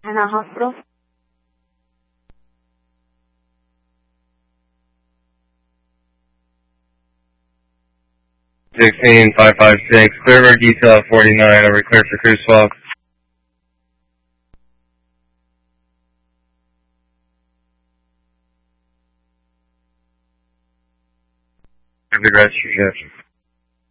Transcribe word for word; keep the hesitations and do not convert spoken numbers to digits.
Hannah Hospital. sixteen five five six, clear for detail at forty-nine, over clear for crew swap. Have a good rest of your shift.